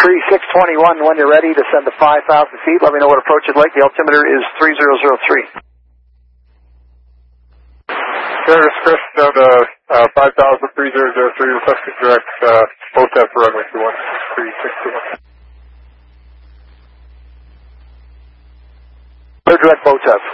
3621, when you're ready to send to 5,000 feet, let me know what approach you'd like. The altimeter is 3003. Curtis Chris down to 5,000, 3003, requesting direct VOTEP for runway 21, 3621. Clear direct VOTEP.